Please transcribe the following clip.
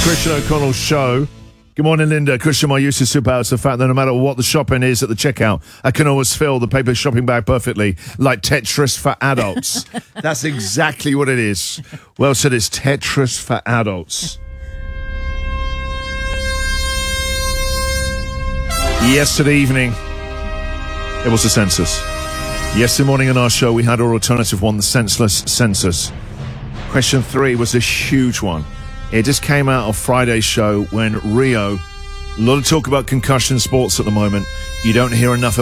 Christian O'Connell Show. Good morning, Linda. Christian, my use of superpower is the fact that no matter what the shopping is at the checkout, I can always fill the paper shopping bag perfectly, like Tetris for adults. That's exactly what it is. Well said, it's Tetris for adults. Yesterday evening, it was the census. Yesterday morning on our show, we had our alternative one, the senseless census. Question 3 was a huge one. It just came out of Friday's show when Rio, a lot of talk about concussion sports at the moment. You don't hear enough